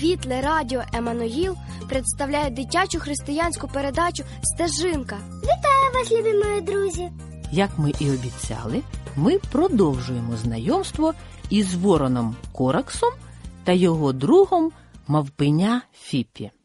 Телерадіо Еммануїл представляє дитячу християнську передачу «Стежинка». Вітаю вас, любі мої друзі! Як ми і обіцяли, ми продовжуємо знайомство із вороном Кораксом та його другом мавпеня Фіпі.